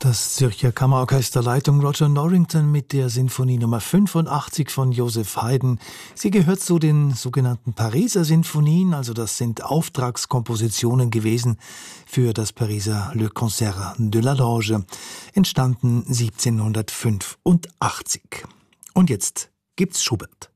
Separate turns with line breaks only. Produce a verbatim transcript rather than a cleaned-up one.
Das Zürcher Kammerorchester Leitung Roger Norrington mit der Sinfonie Nummer fünfundachtzig von Joseph Haydn. Sie gehört zu den sogenannten Pariser Sinfonien, also das sind Auftragskompositionen gewesen für das Pariser Le Concert de la Loge, entstanden siebzehnhundertfünfundachtzig. Und jetzt gibt's Schubert.